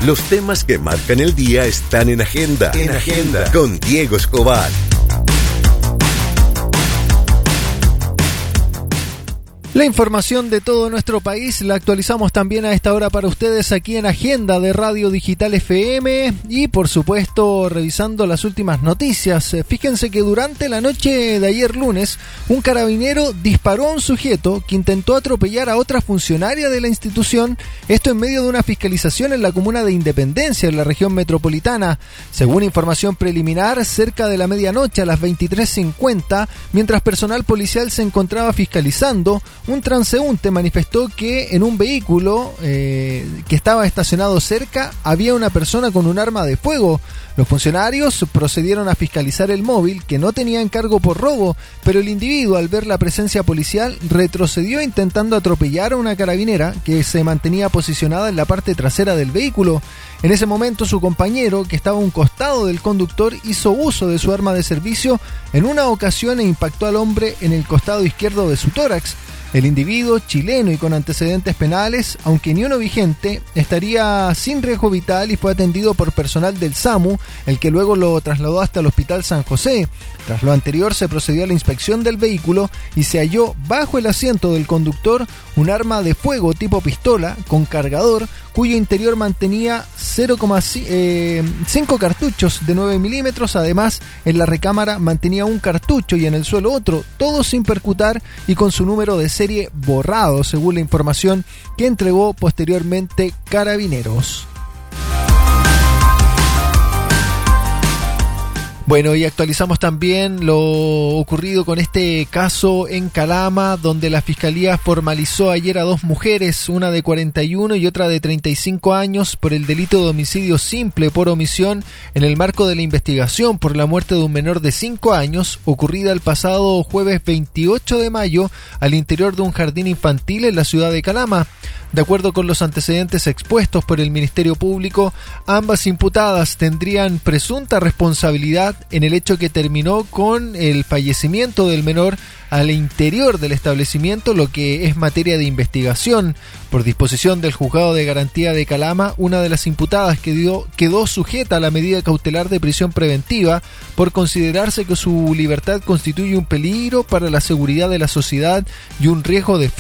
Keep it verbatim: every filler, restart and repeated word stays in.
Los temas que marcan el día están en Agenda. En Agenda. Con Diego Escobar. La información de todo nuestro país la actualizamos también a esta hora para ustedes aquí en Agenda de Radio Digital F M y por supuesto revisando las últimas noticias. Fíjense que durante la noche de ayer lunes un carabinero disparó a un sujeto que intentó atropellar a otra funcionaria de la institución, esto en medio de una fiscalización en la comuna de Independencia, en la región metropolitana. Según información preliminar, cerca de la medianoche a las veintitrés cincuenta, mientras personal policial se encontraba fiscalizando, un transeúnte manifestó que en un vehículo eh, que estaba estacionado cerca había una persona con un arma de fuego. Los funcionarios procedieron a fiscalizar el móvil, que no tenía encargo por robo, pero el individuo, al ver la presencia policial, retrocedió intentando atropellar a una carabinera que se mantenía posicionada en la parte trasera del vehículo. En ese momento, su compañero, que estaba a un costado del conductor, hizo uso de su arma de servicio en una ocasión e impactó al hombre en el costado izquierdo de su tórax. El individuo, chileno y con antecedentes penales, aunque ni uno vigente, estaría sin riesgo vital y fue atendido por personal del SAMU, el que luego lo trasladó hasta el Hospital San José. Tras lo anterior, se procedió a la inspección del vehículo y se halló bajo el asiento del conductor un arma de fuego tipo pistola con cargador, cuyo interior mantenía cero coma cinco cartuchos de nueve milímetros. Además, en la recámara mantenía un cartucho y en el suelo otro, todo sin percutar y con su número de serie borrado, según la información que entregó posteriormente Carabineros. Bueno, y actualizamos también lo ocurrido con este caso en Calama, donde la Fiscalía formalizó ayer a dos mujeres, una de cuarenta y uno y otra de treinta y cinco años, por el delito de homicidio simple por omisión en el marco de la investigación por la muerte de un menor de cinco años, ocurrida el pasado jueves veintiocho de mayo al interior de un jardín infantil en la ciudad de Calama. De acuerdo con los antecedentes expuestos por el Ministerio Público, ambas imputadas tendrían presunta responsabilidad en el hecho que terminó con el fallecimiento del menor al interior del establecimiento, lo que es materia de investigación. Por disposición del Juzgado de Garantía de Calama, una de las imputadas quedó, quedó sujeta a la medida cautelar de prisión preventiva por considerarse que su libertad constituye un peligro para la seguridad de la sociedad y un riesgo de